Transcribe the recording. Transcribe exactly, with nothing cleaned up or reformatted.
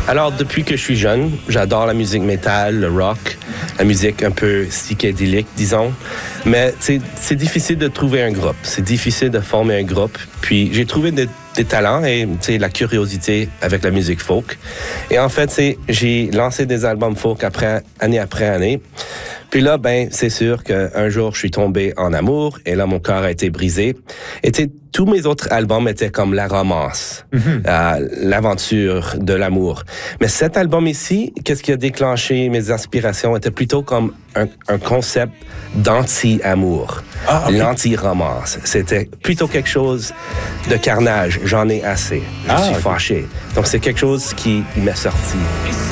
Alors, depuis que je suis jeune, j'adore la musique métal, le rock, la musique un peu psychédélique, disons. Mais c'est, c'est difficile de trouver un groupe. C'est difficile de former un groupe. Puis, j'ai trouvé des, des talents et la curiosité avec la musique folk. Et en fait, c'est, j'ai lancé des albums folk après, année après année. Puis là, ben, c'est sûr qu'un jour, je suis tombé en amour et là, mon cœur a été brisé. Et tu sais, tous mes autres albums étaient comme la romance, mm-hmm. euh, l'aventure de l'amour. Mais cet album ici, qu'est-ce qui a déclenché mes inspirations était plutôt comme un, un concept d'anti-amour, ah, okay. l'anti-romance. C'était plutôt quelque chose de carnage. J'en ai assez. Je ah, suis okay. fâché. Donc, c'est quelque chose qui m'est sorti.